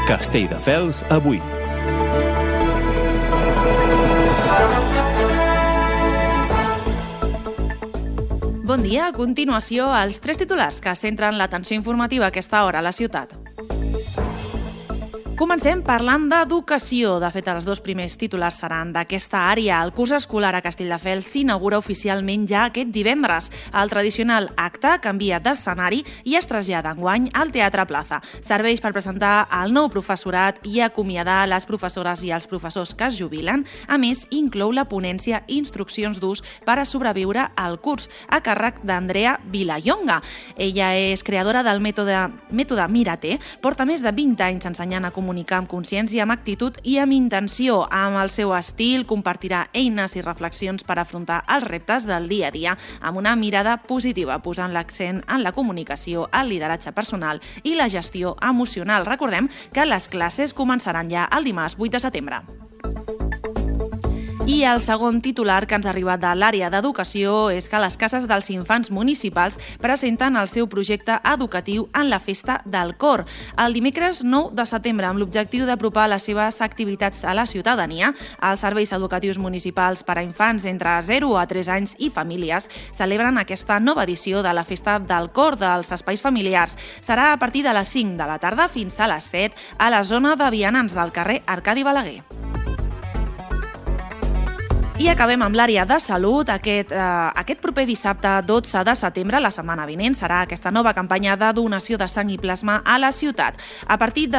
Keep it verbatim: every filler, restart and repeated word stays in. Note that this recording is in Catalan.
Castelldefels avui. Bon dia. A continuació, els tres titulars que centren l'atenció informativa a aquesta hora a la ciutat. Comencem parlant d'educació. De fet, els dos primers titulars seran d'aquesta àrea. El curs escolar a Castelldefels s'inaugura oficialment ja aquest divendres. El tradicional acte canvia d'escenari i es trasllada enguany al Teatre Plaza. Serveix per presentar el nou professorat i acomiadar les professores i els professors que es jubilen. A més, inclou la ponència Instruccions d'ús per a sobreviure al curs, a càrrec d'Andrea Vilallonga. Ella és creadora del mètode, mètode Miraté, porta més de vint anys ensenyant a comunicar comunicar amb consciència, amb actitud i amb intenció. Amb el seu estil compartirà eines i reflexions per afrontar els reptes del dia a dia amb una mirada positiva, posant l'accent en la comunicació, el lideratge personal i la gestió emocional. Recordem que les classes començaran ja el dimarts vuit de setembre. I el segon titular que ens arriba de l'àrea d'educació és que les cases dels infants municipals presenten el seu projecte educatiu en la Festa del Cor. El dimecres nou de setembre, amb l'objectiu d'apropar les seves activitats a la ciutadania, els serveis educatius municipals per a infants entre zero a tres anys i famílies celebren aquesta nova edició de la Festa del Cor dels espais familiars. Serà a partir de les cinc de la tarda fins a les set a la zona de vianants del carrer Arcadi Balaguer. I acabem amb l'àrea de salut. Aquest, eh, aquest proper dissabte dotze de setembre, la setmana vinent, serà aquesta nova campanya de donació de sang i plasma a la ciutat. A partir de